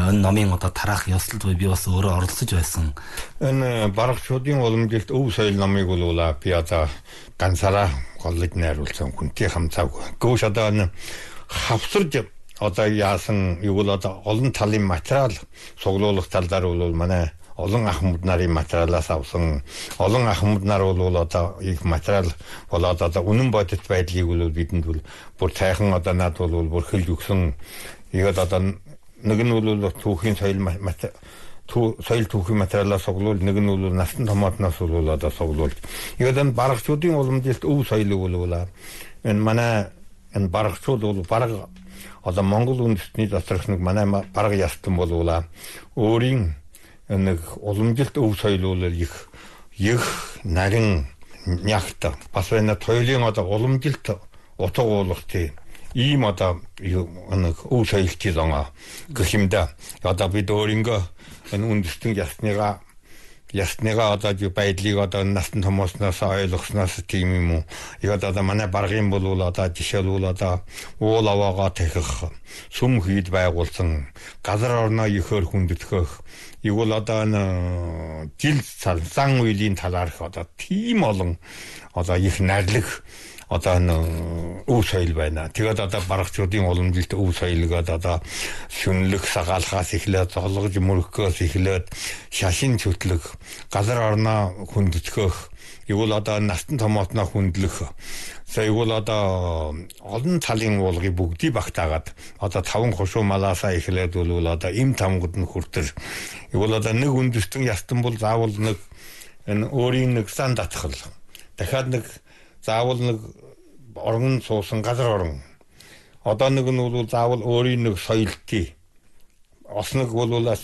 энэ номын одоо тараах ёслолд би бас өөрөө оролцож байсан. Энэ барагчдын уламжилт өв соёл номыг бол би одоо ганцаараа голлож найруулсан хүнтэй хамтаагүй. Гүш одоо энэ хавсарж одоо яасан юу бол одоо олон талын материал суглуулах талаар бол манай олон ахмад нарын материалаас авсан олон ахмад нар бол одоо их материал болоод одоо үнэн бодит байдлыг бол бидэнд бол бүр цайхан одоо над бол бүр хэлж өгсөн. Игээд одоо нэг нь бол түүхийн соёл түүхийн материалаас суглуул, нэг нь бол насан томоотноос бол одоо суглуулж. Игээд энэ барагчдын уламжилт өв соёлыг бол энэ манай энэ барагчуд бол бараг одоо Монгол үндэстний доторх нэг манай бараг ястан болуулаа өөрийн нэг уламжилт өв соёл бол их нарийн нягт бас энэ тойлын одоо уламжилт утга уулгах ийм одоо нэг өв соёлч зонго гэх юм да. Одоо бид өөрийнхөө энэ үндэстэн ясныгаа одоо байдлыг одоо насан томоосноос ойлгосноос тийм юм уу. Яг одоо манай баргын бол одоо жишээлбэл одоо уул аваагаа тахих, сүм хийд байгуулсан, газар орноо ихөр хүндэтгэх, юу бол одоо энэ жил зан үйлийн талаарх одоо тийм олон одоо их нарлиг одоо өв соёл байна. Тэгээд одоо барагчдын уламжилт өв соёлгээд одоо шүнлэх сагаалхаас эхлээд золгож мөрөхөөс эхлээд шашин цөтлөх, газар орноо хүндэтгэх, юу бол одоо настан томоотноо хүндлэх. Юу бол одоо олон талын уулгыг бүгдийг багтаагаад одоо 5 хошуу малаасаа эхлээд бол одоо им тамгад нь хүртэл юу бол одоо нэг үндэстэн ястан бол заавал нэг энэ өөрийн нэг сан татхал. Дахиад нэг заавал нэг орон суусан газар орон. Одоо нэг нь бол заавал өөрийн нэг соёлтий. Осног бол нэг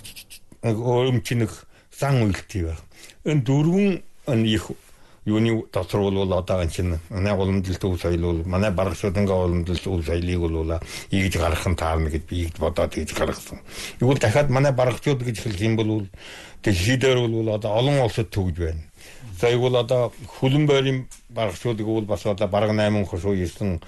өөрөмч нэг сан үйлтий байна. Энэ дөрвөн их юуны дотор бол одоо энэ манай уламжилт өв соёл бол манай барагчдын уламжилт өв соёлыг бол ийж гаргах нь таарна гэж би бодоод ийж гаргасан. Юу дахиад манай барагчуд гэж хэлэх юм бол дэлхийдээр бол одоо олон улсад төгж байна. За юу бол одоо хөлөн байрын барагчдыг бол бас одоо бараг 8 хошуу 9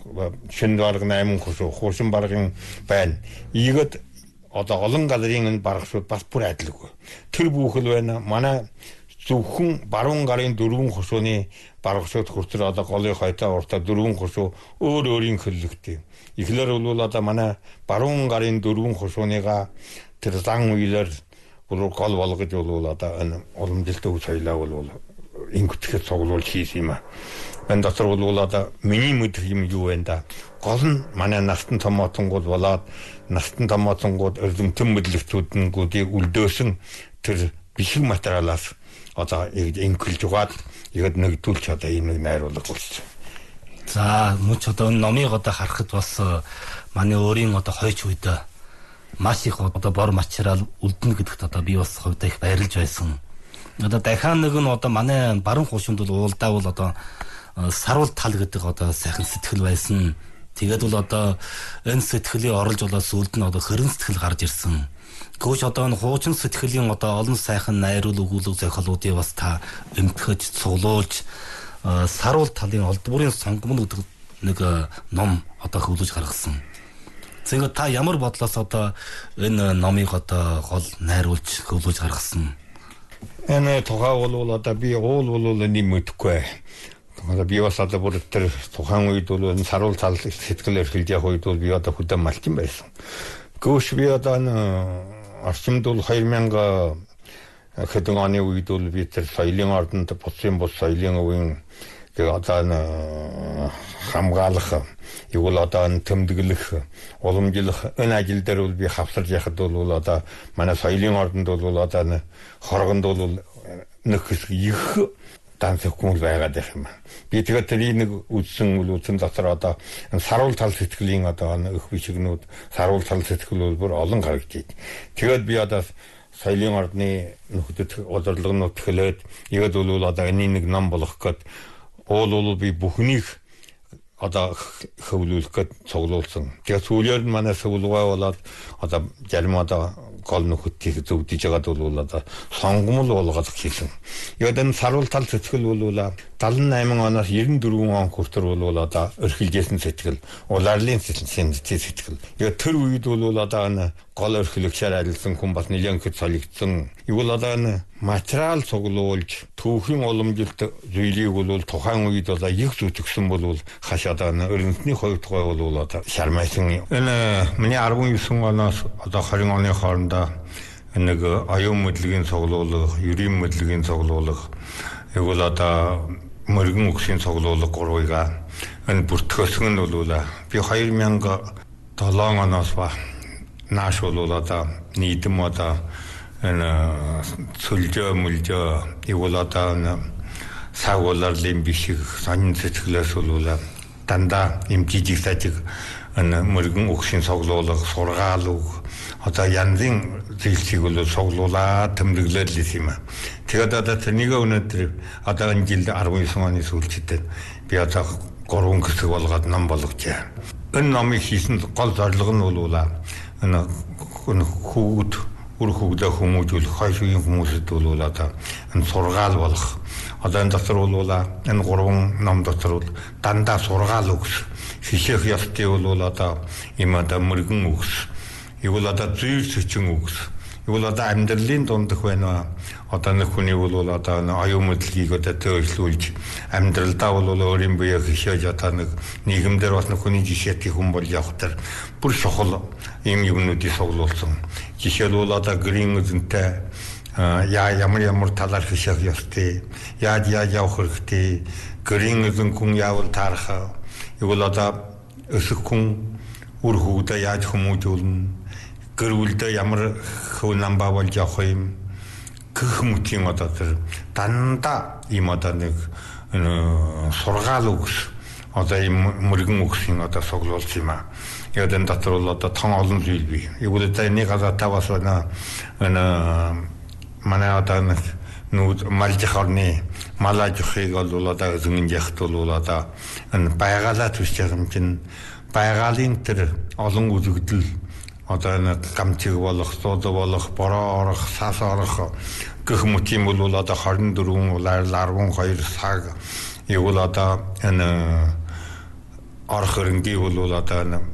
шин бараг 8 хошуу хуучин баргын байна. Ийгэд одоо олон газрын энэ барагчуд бас бүр адилгүй. Тэр бүхэл байна. Манай зөвхөн баруун гарын 4 хошууны барагчуд хүртэл одоо голын хойтой уртаа 4 хошуу өөрийн хөллөгтэй. Эхлэр бол одоо манай баруун гарын 4 хошууныга тэр зан үйлэр гол болгож бол одоо энэ уламжилт өв соёлоо бол ингэтгэж цуглуулж хийсэн юм а. Энэ дотор бол одоо миний мэдэх юм юу вэ да? Гол нь манай настан томоотонгууд болоод настан томоотонгууд эрдэмтэн мэдлэгчүүднгүүдийг үлдөөсөн тэр бишиг материалаас одоо инкэлж угаад яг нэгдүүлж одоо ийм нэг найруулга болсон. За мөч одоо энэ номыг одоо харахад бас манай өөрийн одоо хойч үед маш их одоо бор материал үлдэнэ гэдэгт одоо би бас хувьдаа их баярлж байсан. Одоо дахиад нэг нь одоо манай баруун хуушинд бол уулдаа бол одоо саруул тал гэдэг одоо сайхан сэтгэл байсан. Тэгээд бол одоо энэ сэтгэлийн орлож болоод сүлд нь одоо хорин сэтгэл гарч ирсэн. Гүш одоо энэ хуучин сэтгэлийн одоо олон сайхан найруул өгүүлэг зохиолуудыг бас та эмтгэж цуглуулж саруул талын олдбурын сонгомл гэдэг нэг ном одоо хөвлөж гаргасан. Зэгээ та ямар бодлоос одоо энэ номыг одоо гол найруулж хөвлөж гаргасан? Энэ тухай бол одоо би уул бол нэмэхгүй. Одоо би бас одоо бүр тэр тухайн үед бол энэ саруул тал сэтгэл эрхэлж явах үед бол би одоо хөдөө малчин байсан. Гүш би одоо орчимд бол 2000 хэдэн оны үед бол би тэр соёлын ордонд буцсан бус соёлын өвийн одоо хамгаалах юу бол одоо тэмдэглэх уламжлах энэ ажил дээр бол би хавсарж яхад бол одоо манай соёлын ордонд бол одоо хоргонд бол нэг их данцгүй байгаад байх юм. Би тэгээд тэрийг нэг үдсэн дотор одоо саруул тал сэтгэлийн одоо их бичгнүүд саруул тал сэтгэл бол бүр олон гаргаж ийд. Тэгээд би одоо соёлын ордны нөхдөд удирдлагын нутгэлээд яг бол одоо энэ нэг ном болох гээд уул би бүхнийг одоо хөвлүүлэх гээд цуглуулсан. Тэгээд сүүлээр нь манай сувлгаа болоод одоо зарим одоо гол нөхөдийг зөвдөж байгаад бол одоо сонгомл болгох хийсэн. Яг энэ саруул тал сэтгэл бол 78 оноос 94 он хүртэл бол одоо орхилжсэн сэтгэл, улаарлын сэтгэл. Яг тэр үед бол одоо гол орхилогчаар арилсан хүн бас нэлээд их солигдсон. Игэл одоо материал цуглуулж түүхийн уламжилт зүйлийг бол тухайн үед одоо их зүтгэсэн бол хашаад өрнөсний хувьд бол одоо шармайсан. Энэ миний 19 оноос одоо 20 оны хоорондоо нэг аюун мэдлэгийн цуглуулга, ерийн мэдлэгийн цуглуулга, игэл одоо мөргөн үгсийн цуглуулга 3-ыг энэ бүртгүүлсэн нь бол би 2007 оноос ба нааш бол одоо нийтэм одоо энэ цөлжөө мөлжөө игэл одоо сагууларлын бишиг сонин сэтгэлээс бол дандаа им жижиг сажиг энэ мөргөн үгсийн цуглуулга, сургаал үг одоо янзын зүйлсийг бол цуглуулаад тэмдэглэл юм. Тэгээд одоо тэрнийг өнөөдөр одоо энэ жил 19 оны сүүлчихэд би одоо 3 хэсэг болгоод ном болгожээ. Энэ номыг хийсэн гол зорилго нь бол энэ хүүгд үр хүүгдээ хүмүүжүүлэх, хойш үеийн хүмүүсд бол одоо энэ сургаал болох. Одоо энэ дотор бол энэ 3 ном дотор дандаа сургаал үгс, хишээх ёстой бол одоо юм одоо мөргөн үгс. Игэл одоо зүйр сөчин үгс. Игэл одоо амьдралын дундх байна. Одоо нэг хүний бол одоо аюун мэдлэгийг одоо төлөвлөж амьдралдаа бол өөрийн биеэ хишээж одоо нэг нийгэмдэр бас нэг хүний жишээтэй хүн бол явах төр бүр шохол юм юмнуудыг цуглуулсан. Жишээл бол одоо грин үзэнтэй ямар талаар хишээх ёстой. Яаж явах хэрэгтэй. Грин үзэн хүн яавал таарах. Игэл одоо өсөх хүн үр хүүгдээ яаж хүмүүжүүлнэ. Гэр бүлдээ ямар хөв намбаа болж явах юм гэх мэтийн одоо тэр дандаа ийм одоо нэг сургаал үгс одоо ийм мөргөн үгсийн одоо цуглуулсан юм аа. Яг энэ дотор бол одоо тон олон зүйл бий. Игэл одоо нэг газар таваас манай одоо нүүд малжихорны малажихыг бол одоо зөнгөн яхт бол одоо энэ байгалаа төсч байгаа юм чинь байгалийн тэр олон үзэгдэл одоо нэг гамчиг болох, сууд болох, бороо орох, сас орох гэх мэтийн бол одоо 24 улаал 12 цаг игэл одоо энэ орох хөрөнгийн бол одоо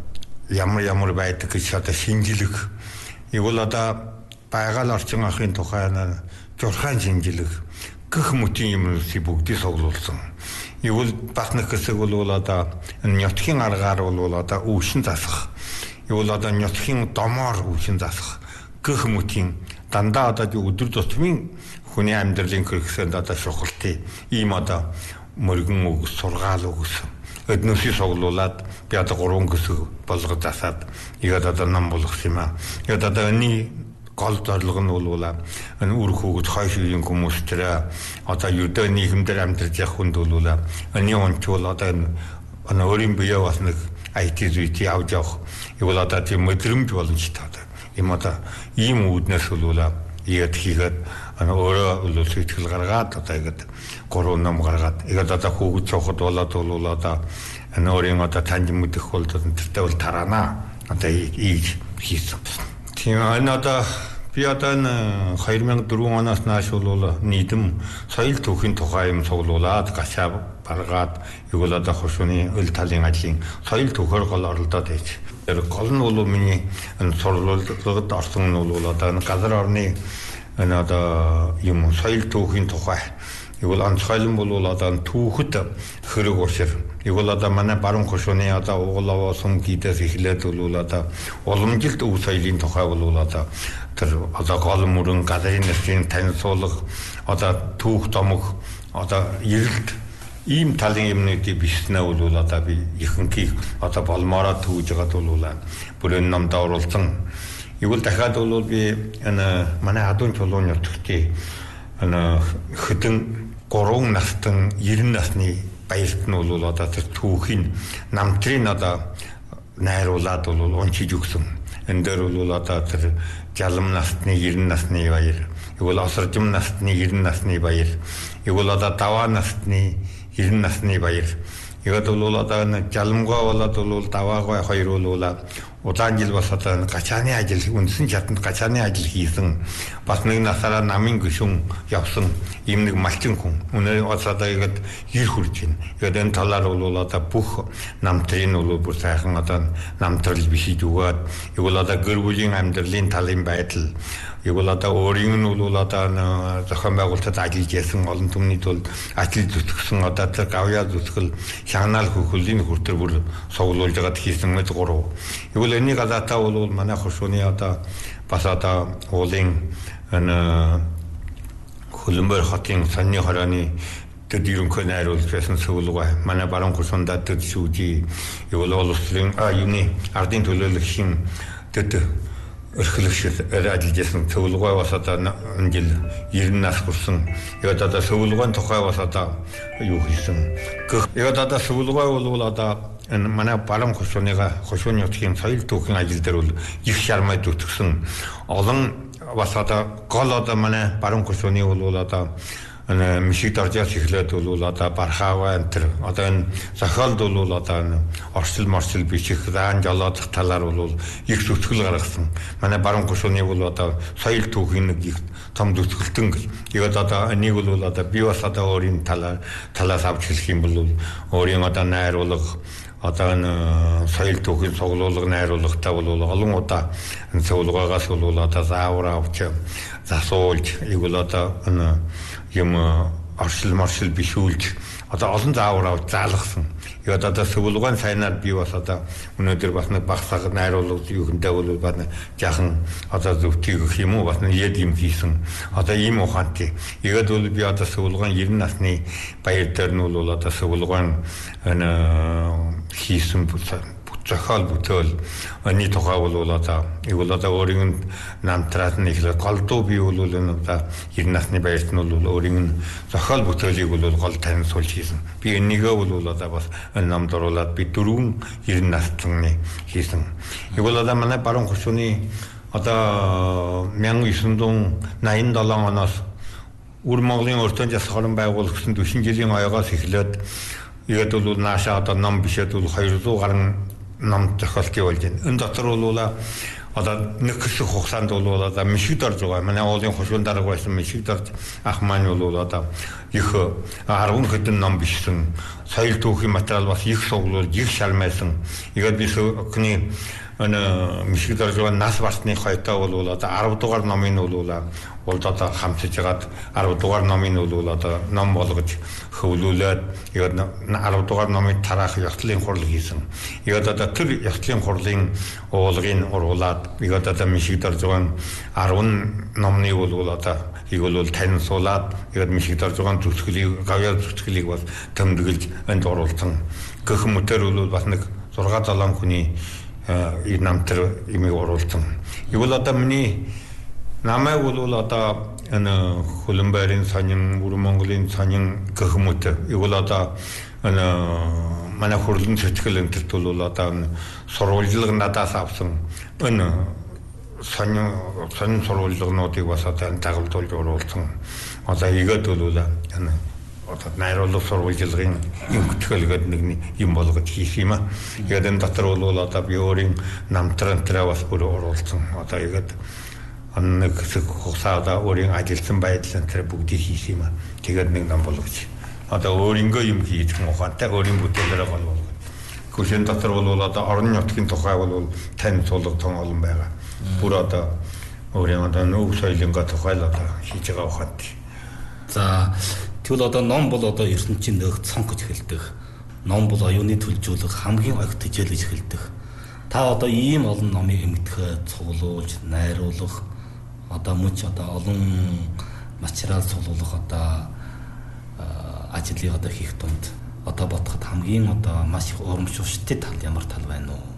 ямар байдаг гэж одоо шинжилэг игэл одоо байгаль орчин ахын тухай журхаан шинжилэг гэх мэтийн юмнуудыг бүгдийг цуглуулсан. Игэл бас нэг хэсэг бол одоо нётхийн аргаар бол одоо өвшин засах. Игэл одоо нётхийн домоор өвшин засах гэх мэтийн дандаа одоо өдөр тутмын хүний амьдралын хэрэгсэнд одоо шухалтай ийм одоо мөргөн үгс, сургаал үгс өднөөсөө цуглуулад би одоо 3 хэсэг болгож засаад игээд одоо ном болгосон юм аа. Тэгээд одоо энэ гол зорилго нь бол энэ үр хүүгд хойш үеийн хүмүүс тэр одоо ердөө нийгэмдэр амьдарч явах хүнд бол энэ онцгой одоо энэ өөрийн биеэ бас нэг IT зүйтэй авч явах игэл одоо тийм мэдрэмж боломжтой одоо юм одоо ийм үүднээс бол игээд хийгээд өөрөө л сэтгэл гаргаад одоо игээд 3 ном гаргаад игээд одоо хүүгд цоход болоод бол одоо энэ өөрийн одоо танд мэдэх бол тэртээ бол тараана одоо ийж хийсэн. Тийм энэ одоо би одоо 2004 оноос нааш бол нийтэм соёл түүхийн тухай юм цуглуулад гашаа баргаад игэл одоо хошууны өл талын ажлын соёл түүхээр гол оролдоод байж. Тэр гол нь бол миний энэ сурвалжлагад орсон нь бол одоо газар орны энэ одоо юм соёл түүхийн тухай игэл онцгойлон бол одоо түүхэд хэрэг уушир игэл одоо манай баруун хошууны одоо угуулаа сум гидээс эхлээд бол одоо уламжилт өв соёлын тухай бол одоо тэр одоо гол мөрөн газрын нэрийн танилцуулга одоо түүх домог одоо эрэлт ийм талын юмнуудыг бичснээ бол одоо би ихэнхийг одоо болмоороо төвж байгаад бол бүрэн номд оруулсан. Игэл дахиад бол би энэ манай адуун чулуун нутгтээ энэ хөдөн 3 настан 90 насны баярт нь бол одоо тэр түүхийн намтрын одоо найруулад бол уншиж өгсөн. Энэ дээр бол одоо тэр жалам насны 90 насны баяр, игэл осоржим насны 90 насны баяр, игэл одоо даваа насны 90 насны баяр. Игэл бол одоо жаламгаа болоод бол даваагаа хоёр бол удаан жил бас одоо гачааны ажил үндсэн чаданд гачааны ажил хийсэн бас нэг насаараа намын гишүүн явсан ийм нэг малчин хүн өнөө одоо ихэд гэр хүрж байна. Тэгээд энэ талаар бол одоо бүх намтрын бол бүр сайхан одоо намтрал бишиж өгөөд игэл одоо гэр бүлийн амьдралын талын байдал игэл одоо өөрийн нь бол одоо зохион байгуулалтад ажиллаж ясан олон түмний тулд ажил зүтгэсэн одоо тэр гавьяа зүтгэл шагнаал хөхөлийн хүртэр бүр суглуулж байгаад хийсэн мэд 3. Игэл энэ гадаатаа бол манай хошууны одоо бас одоо уулын Хөлбөмбөр хотын санны хорооны төд ерөнхий найруулагч байсан Сөвлөгөө манай баруун хошуундаа төд шүүжи игэл улсын юуны ардын төлөөлөгчийн төд өрхөлөгчд ажиллаж байсан Сөвлөгөө бас одоо энэ жил 90 нас хүрсэн. Тэгээд одоо Сөвлөгөөний тухай бас одоо юу хийсэн. Тэгээд одоо Сөвлөгөө бол одоо энэ манай баруун хошууны нутгийн соёл түүхийн ажил дээр бол их шармай зүтгэсэн олон бас одоо гол одоо манай баруун хошууны бол одоо мишиг доржоос эхлээд бол одоо бархаава энэ одоо энэ зохиолд бол одоо орчил бичих заан жолоодох талаар бол их зүтгэл гаргасан. Манай баруун хошууны бол одоо соёл түүхийн нэг их том зүтгэлтэн гээд одоо энийг бол одоо би бас одоо өөрийн талаас авч хэлэх юм бол өөрийн одоо найруулга одоо энэ соёл түүхийн цуглуулга найруулгатай бол олон удаа энэ цуглуугаас бол одоо заавар авч засуулж игэл одоо энэ юм оршил бишүүлж одоо олон заавар авч заалгасан. Тэгээд одоо цуглуугаан сайнаар би бас одоо өнөөдөр бас нэг багсаг найруулга юухэндээ бол бас жаахан одоо зөвтгөх юм уу бас нэг яд юм хийсэн. Одоо ийм ухаантай. Тэгээд бол би одоо цуглуугаан 90 насны баяр дээр нь бол одоо цуглуугаан хийсэн зохиол бүтээл энэ тухай бол одоо игэл одоо өөрийн намтраад нь ихлэ голдуу би бол энэ одоо 90 насны баярт нь бол өөрийн зохиол бүтээлийг бол гол танилцуулж хийсэн. Би энийгээ бол одоо бас энэ намд оруулаад би 4 90 насны хийсэн. Игэл одоо манай баруун хошууны одоо 1987 оноос Үр Монголын өртөө жас хорон байгуулагдсан 40 жилийн ойгоос эхлээд ихэд бол наашаа одоо ном бишээд бол 200 гаруй ном зохиолт явуулж байна. Энэ дотор бол одоо нэг хэсэг хугацаанд бол одоо мишиг дорж байгаа. Манай уулын хошуун дарга байсан мишиг дорж ах маань бол одоо их 10 хэдэн ном бичсэн. Соёл түүхийн материал бас их суглуулж, их шалмайсан. Игээд би өкний мишиг дорж байгаа нас барсны хойтой бол одоо 10 дугаар номын бол одоо хамтж жагаад 10 дугаар номын бол одоо ном болгож хөвлүүлээд игээд 10 дугаар номыг тараах ягтлын хурал хийсэн. Игээд одоо тэр ягтлын хурлын уулгыг уруулад игээд одоо мишиг дорж байгаа 10 номны бол одоо игэл танилцуулаад игээд мишиг дорж байгаа зүтгэлийг гавьяа зүтгэлийг бас тэмдэглэж энд оруулсан. Гэх мэтэр бол бас нэг 6-7 хүний намтар имийг оруулсан. Игэл одоо миний намайг бол одоо энэ Хөлбөмбөрийн сонин, Үр Монголын сонин гэх мэт игэл одоо энэ манай хурлын сэтгэл энтерт бол одоо сурвалжлага надаас авсан энэ сонин сурвалжлагнуудыг бас одоо дагалдуулж оруулсан. Одоо игээд бол энэ одоо найруулга сурвалжлагын хөтөлгөөд нэг юм болгож хийх юм аа. Тэгээд энэ дотор бол одоо би өөрийн намтрантараа бас бүр оруулсан. Одоо игээд нэг хэсэг хугацаада өөрийн ажилласан байдлын тэр бүгдийг хийх юм аа. Тэгээд нэг ном болгож. Одоо өөрийнхөө юм хийж ухаантай өөрийн бүтээлээрээ гол болгож. Гүшин дотор бол одоо орон нутгийн тухай бол танилцуулга том олон байгаа. Бүр одоо өөрийн одоо нүүх соёлынхаа тухай л одоо хийж байгаа ухаантай. За тэгвэл одоо ном бол одоо ертөнцийн нөхд цонх гэж хэлдэг. Ном бол оюуны төлжүүлэх хамгийн огт хичээл гэж хэлдэг. Та одоо ийм олон номыг эмгдэхэ цуглуулж, найруулах одоо мөч одоо олон материал цуглуулах одоо ажлыг одоо хийх тунд одоо бодоход хамгийн одоо маш их урамшуулалттай тал ямар тал байна уу?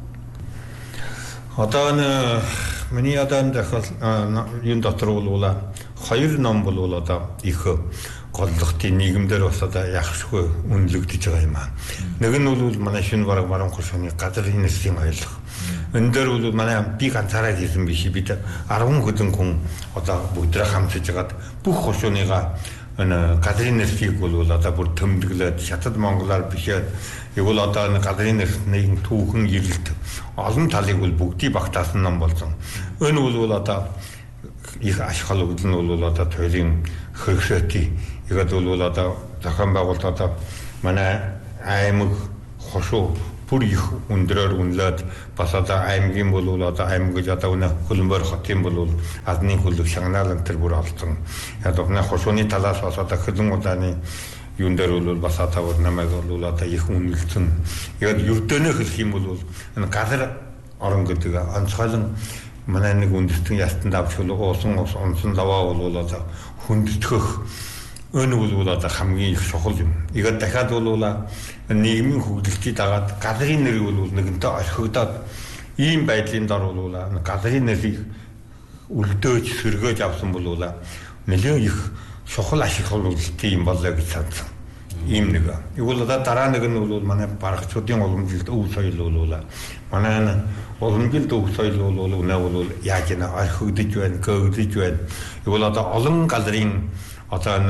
Одоо миний одоо энэ энэ дотор бол 2 ном бол одоо их голлохтын нийгэмдэр бас одоо яхшгүй үнэлэгдэж байгаа юм аа. Нэг нь бол манай шинэ баруун хошууны газрын нэслийн ойлгох. Энэ дээр бол манай би ганцаараа хийсэн биш бид 10 хэдэн хүн одоо бүгдрээ хамтж жагаад бүх хошууныгаа энэ газрын нэслийг бол одоо бүр төмдөглөөд шатад монголоор бишээд игэл одоо энэ газрын нэсний түүхэн ирэлт олон талыг бол бүгдийг багтаасан ном болсон. Энэ бол одоо их ашигла үйл нь бол одоо туйлын хөргөсөти ихэд бол одоо зохион байгуулалт одоо манай аймаг хошуу бүр их өндрөөр үнэлээд бас одоо аймгийн бол одоо аймаг гэж одоо өнө Хөлбөр хотын бол адны хөлөг шагнаал энэ төр бүр олсон. Яг одоо хошууны талаас бас одоо хэдэн удааны юун дээр бол бас одоо намайг бол одоо их үнэлсэн. Яг ердөөнөө хэлэх юм бол энэ газар орон гэдэг онцгойлон манай нэг үндэстэн ястанд авч уусан онсон даваа бол одоо хүндэтгэх энэ бол одоо хамгийн их чухал юм. Игээд дахиад бол нийгмийн хөгжилтийг дагаад газрын нэр бол нэгэнтээ орхигдоод ийм байдлын дор бол газрын нэрийг үлдөөж сэргээж авсан бол нэлээд их чухал ашиглал үйлдэл юм болоо гэж сансан. Ийм нэг. Игүүл одоо дараа нэг нь бол манай барагчдын уламжилт өв соёл бол манай уламжилт өв соёл бол өнөө бол яаж нэ орхигдож байна, гөгдөж байна. Игүүл одоо олон газрын одоо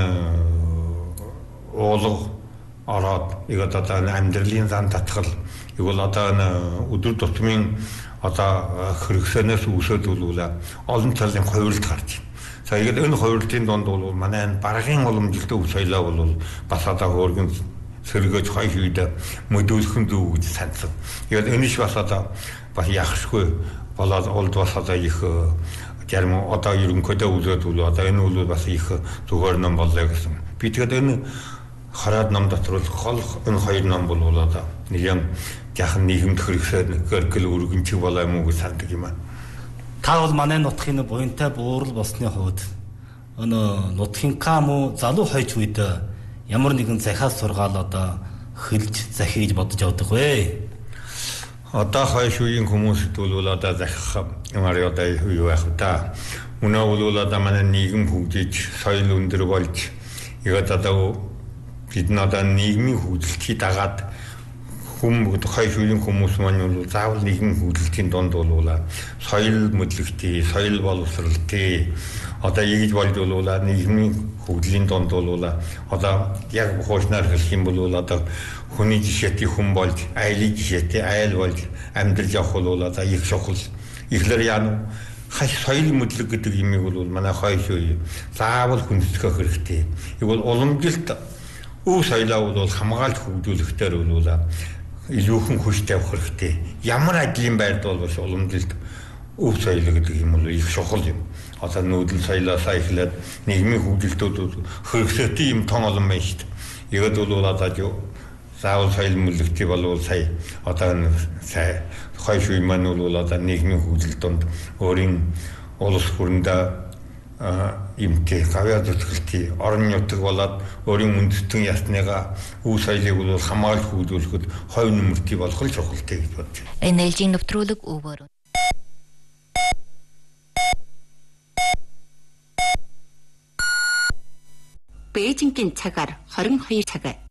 уулга ороод игэл одоо амьдралын зан татгал игэл одоо өдөр тутмын одоо хөргөсөнөөс үүсээд бол олон талын хувирлт гарч байна. За игэл энэ хувирлтын донд бол манай баргын уламжилт өв соёлоо бол бас одоо хөөргөн сэргээж хойш үед мөдүүлхэн зүг гэж сансан. Игэл энэш бас одоо бас яхшгүй болоод олд бас одоо их ярим одоо ерөнхийдөө үзээд бол одоо энэ бол бас их зүгээр ном боллоо гэсэн. Би тэгээд энэ хараад ном дотор бол энэ хоёр ном бол одоо нэгэн яхан нийгэмд хэрэгсээр гэргэл өргөнчиг болоо юм уу гэж санддаг юм аа. Та бол манай нутгийн буянтай буурал болсны хувьд өнөө нутгийн кам залуу хойч үед ямар нэгэн захиас сургаал одоо хэлж захиж бодож явдаг вэ? Одоо хойш үеийн хүмүүст бол одоо захих ямар одоо юу байх вэ та? Өнөө бол одоо манай нийгэм хөгжиж, соёл өндөр болж игээд одоо бид надад нийгмийн хөгжилтийг дагаад хүмүүс хойш үеийн хүмүүс маань бол заавал нийгмийн хөгжилтийн донд бол соёл мэдлэгтэй, соёл боловсролтой одоо ийж болж бол нийгмийн хөгжлийн донд бол одоо яг хуучнаар хэлэх юм бол одоо хүний жишээтэй хүн болж, айлын жишээтэй айл болж амьдрал явах бол одоо их чухал. Ихлээр яа хаш соёл мэдлэг гэдэг юмыг бол манай хойш үе заавал хүндэтгэх хэрэгтэй. Игэл уламжилт өв соёлоо бол хамгаалж хөгжүүлэхээр бол илүүхэн хүчтэй авах хэрэгтэй. Ямар ажлын байрд бол уламжилт өв соёл гэдэг юм бол их чухал юм. Одоо нүүдэл соёлоосаа эхлээд нийгмийн хөгжилтүүд хөргөсөти юм тон олон байна шүү дээ. Игэл бол одоо заавал соёл мэдлэгтэй болвол сая одоо сая хойш үе маань бол одоо нийгмийн хөгжилт донд өөрийн улс хурлаа имтэй гавьяа зүтгэлтэй орон нутаг болоод өөрийн үндэстэн ясныгаа өв соёлыг бол хамгаалж хөгжүүлэхэд хойно нэмэртэй болох л чухалтай гэж бодож байна. Энэ ээлжийн нэвтрүүлэг өвөр. Бээжингийн цагаар 22 цаг